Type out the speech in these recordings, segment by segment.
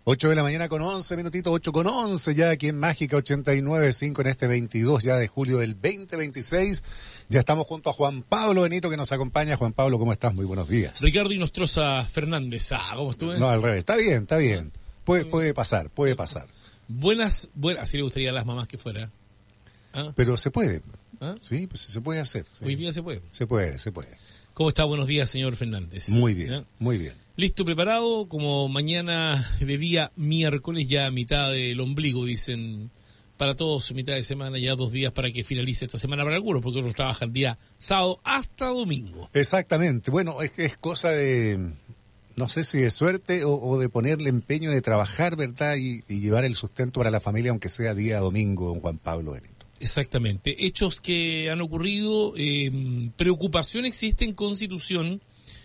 8 de la mañana con 11 minutitos, 8 con 11 ya aquí en Mágica 89.5 en este 22 ya de julio del 2026. Ya estamos junto a Juan Pablo Benito que nos acompaña. Juan Pablo, ¿cómo estás? Muy buenos días. Ricardo Inostroza Fernández. ¿Cómo estuve? No, al revés. Está bien. Puede pasar. Buenas, así le gustaría a las mamás que fuera. Pero se puede. ¿Ah? Sí, pues se puede hacer. Sí. Hoy día se puede. Se puede. ¿Cómo está? Buenos días, señor Fernández. Muy bien. Listo, preparado, como mañana de día miércoles, ya a mitad del ombligo, dicen, para todos, mitad de semana, ya 2 días para que finalice esta semana para algunos, porque otros trabajan día sábado hasta domingo. Exactamente. Bueno, es cosa de, no sé si de suerte o de ponerle empeño de trabajar, ¿verdad? Y llevar el sustento para la familia, aunque sea día domingo, don Juan Pablo Benito. Exactamente. Hechos que han ocurrido, preocupación existe en Constitución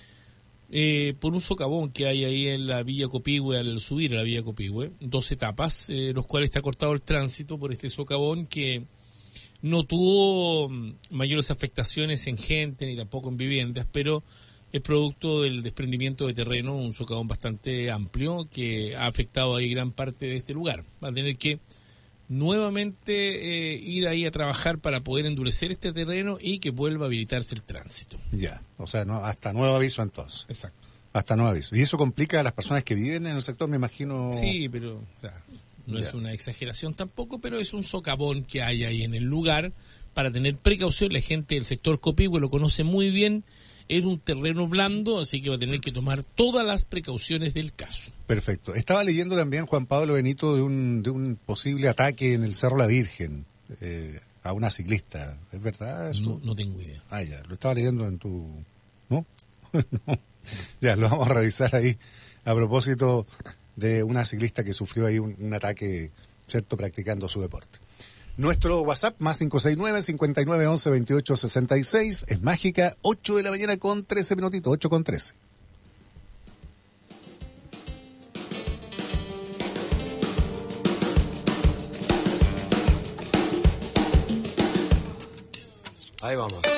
por un socavón que hay ahí en la Villa Copihue, al subir a la Villa Copihue, 2 etapas, los cuales está cortado el tránsito por este socavón que no tuvo mayores afectaciones en gente ni tampoco en viviendas, pero es producto del desprendimiento de terreno, un socavón bastante amplio que ha afectado ahí gran parte de este lugar. Va a tener que nuevamente ir ahí a trabajar para poder endurecer este terreno y que vuelva a habilitarse el tránsito. Ya, o sea, no, hasta nuevo aviso entonces. Exacto. Hasta nuevo aviso. Y eso complica a las personas que viven en el sector, me imagino. Sí, pero no es una exageración tampoco, pero es un socavón que hay ahí en el lugar para tener precaución. La gente del sector Copihue lo conoce muy bien. Es un terreno blando, así que va a tener que tomar todas las precauciones del caso. Perfecto. Estaba leyendo también, Juan Pablo Benito, de un posible ataque en el Cerro La Virgen a una ciclista. ¿Es verdad eso? No tengo idea. Ya, lo estaba leyendo en tu... ¿No? No. Ya, lo vamos a revisar ahí a propósito de una ciclista que sufrió ahí un ataque, ¿cierto?, practicando su deporte. Nuestro WhatsApp, más 569-5911-2866, es Mágica, 8 de la mañana con 13 minutitos, 8 con 13. Ahí vamos.